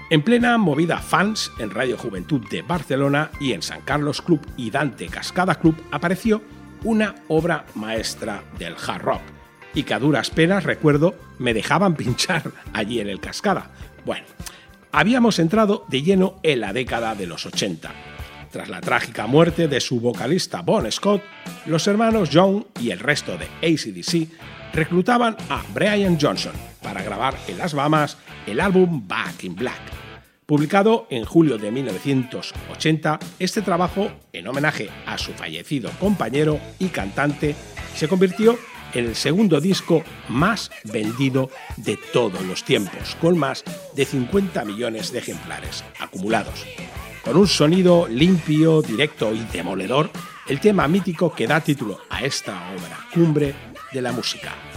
En plena movida fans en Radio Juventud de Barcelona y en San Carlos Club y Dante Cascada Club apareció una obra maestra del hard rock y que a duras penas, recuerdo, me dejaban pinchar allí en el Cascada. Bueno, habíamos entrado de lleno en la década de los 80. Tras la trágica muerte de su vocalista Bon Scott, los hermanos John y el resto de AC/DC reclutaban a Brian Johnson para grabar en las Bahamas el álbum Back in Black. Publicado en julio de 1980, este trabajo, en homenaje a su fallecido compañero y cantante, se convirtió en el segundo disco más vendido de todos los tiempos, con más de 50 millones de ejemplares acumulados. Con un sonido limpio, directo y demoledor, el tema mítico que da título a esta obra cumbre de la música.